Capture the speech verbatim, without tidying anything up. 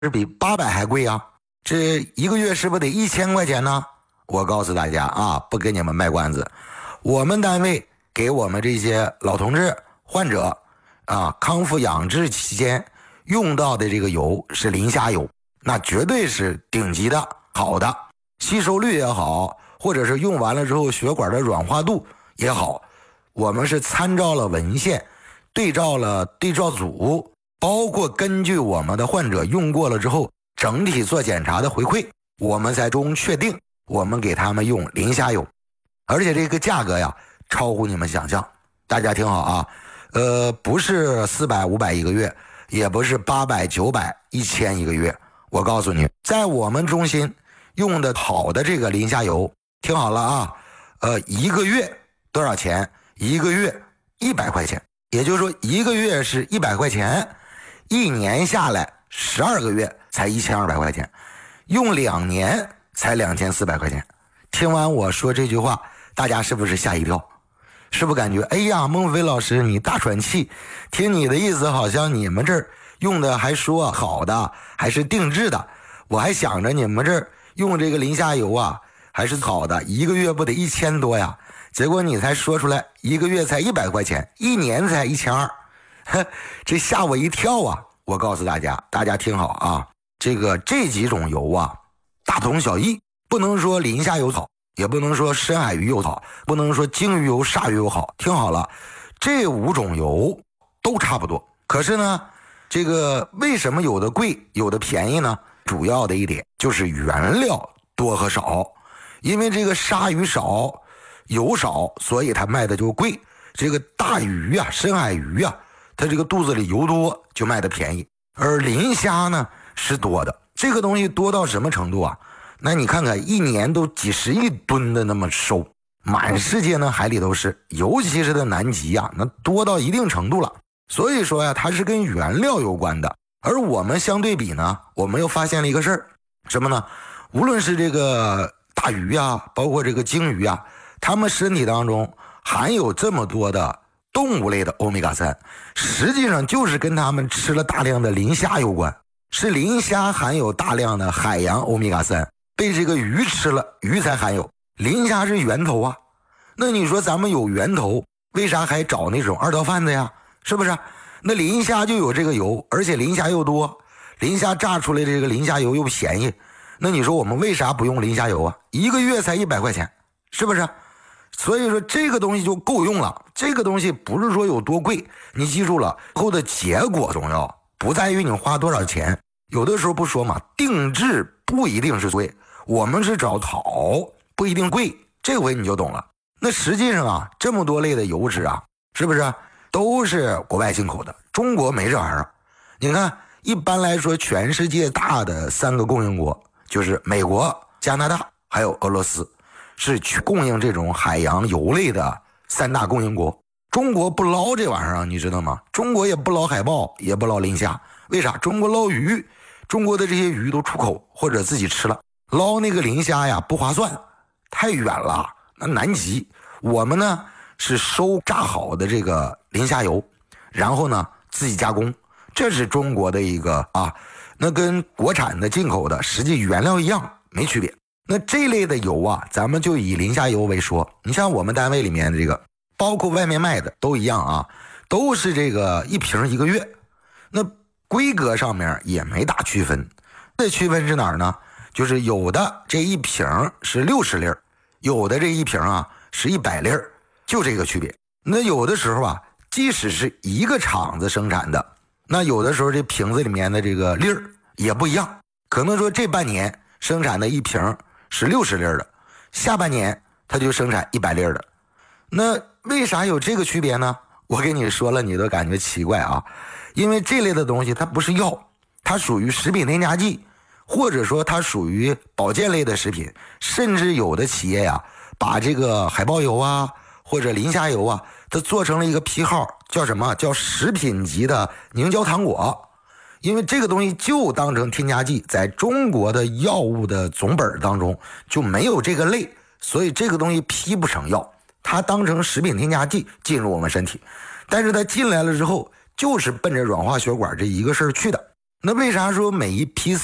是比八百还贵啊，这一个月是不是得一千块钱呢？我告诉大家啊，不给你们卖关子，我们单位给我们这些老同志患者啊康复养治期间用到的这个油是磷虾油，那绝对是顶级的好的，吸收率也好，或者是用完了之后血管的软化度也好，我们是参照了文献，对照了对照组，包括根据我们的患者用过了之后整体做检查的回馈，我们才终确定我们给他们用磷虾油，而且这个价格呀超乎你们想象。大家听好啊，呃，不是四百五百一个月，也不是八百九百一千一个月。我告诉你，在我们中心用的好的这个磷虾油，听好了啊，呃，一个月多少钱？一个月一百块钱，也就是说一个月是一百块钱，一年下来十二个月才一千二百块钱，用两年才两千四百块钱。听完我说这句话，大家是不是吓一跳？是不是感觉哎呀，孟非老师你大喘气？听你的意思好像你们这儿用的还说好的，还是定制的，我还想着你们这儿用这个磷虾油啊还是好的，一个月不得一千多呀？结果你才说出来一个月才一百块钱，一年才一千二，这吓我一跳啊！我告诉大家，大家听好啊，这个这几种油啊大同小异，不能说磷虾油好，也不能说深海鱼油好，不能说鲸鱼油鲨鱼油好，听好了，这五种油都差不多。可是呢，这个为什么有的贵有的便宜呢？主要的一点就是原料多和少，因为这个鲨鱼少油少，所以它卖的就贵。这个大鱼啊深海鱼啊，它这个肚子里油多就卖的便宜。而磷虾呢是多的，这个东西多到什么程度啊？那你看看一年都几十亿吨的那么收，满世界呢海里都是，尤其是在南极啊，那多到一定程度了。所以说呀，它是跟原料有关的。而我们相对比呢，我们又发现了一个事儿，什么呢？无论是这个大鱼啊，包括这个鲸鱼啊，它们身体当中含有这么多的动物类的欧米伽三，实际上就是跟它们吃了大量的磷虾有关。是磷虾含有大量的海洋欧米伽三，被这个鱼吃了，鱼才含有。磷虾是源头啊，那你说咱们有源头，为啥还找那种二道贩子呀？是不是？那磷虾就有这个油，而且磷虾又多，磷虾榨出来的这个磷虾油又便宜，那你说我们为啥不用磷虾油啊？一个月才一百块钱，是不是？所以说这个东西就够用了。这个东西不是说有多贵，你记住了，后的结果重要，不在于你花多少钱。有的时候不说嘛，定制不一定是贵，我们是找好，不一定贵，这回你就懂了。那实际上啊，这么多类的油脂啊，是不是都是国外进口的？中国没这玩意儿。你看，一般来说，全世界大的三个供应国就是美国、加拿大还有俄罗斯，是去供应这种海洋油类的三大供应国。中国不捞这玩意儿，你知道吗？中国也不捞海豹，也不捞磷虾，为啥？中国捞鱼，中国的这些鱼都出口或者自己吃了，捞那个磷虾呀不划算，太远了，那南极。我们呢是收榨好的这个磷虾油，然后呢自己加工，这是中国的一个啊，那跟国产的进口的实际原料一样，没区别。那这类的油啊，咱们就以磷虾油为说，你像我们单位里面这个，包括外面卖的都一样啊，都是这个一瓶一个月，那规格上面也没大区分。这区分是哪儿呢？就是有的这一瓶是六十粒，有的这一瓶啊是一百粒，就这个区别。那有的时候啊，即使是一个厂子生产的，那有的时候这瓶子里面的这个粒儿也不一样，可能说这半年生产的一瓶是六十粒的，下半年它就生产一百粒的。那为啥有这个区别呢？我跟你说了你都感觉奇怪啊，因为这类的东西它不是药，它属于食品添加剂，或者说它属于保健类的食品，甚至有的企业呀把这个海豹油啊或者磷虾油啊它做成了一个批号，叫什么？叫食品级的凝胶糖果。因为这个东西就当成添加剂，在中国的药物的总本当中就没有这个类，所以这个东西批不成药，它当成食品添加剂进入我们身体。但是它进来了之后就是奔着软化血管这一个事儿去的。 那为啥说每一批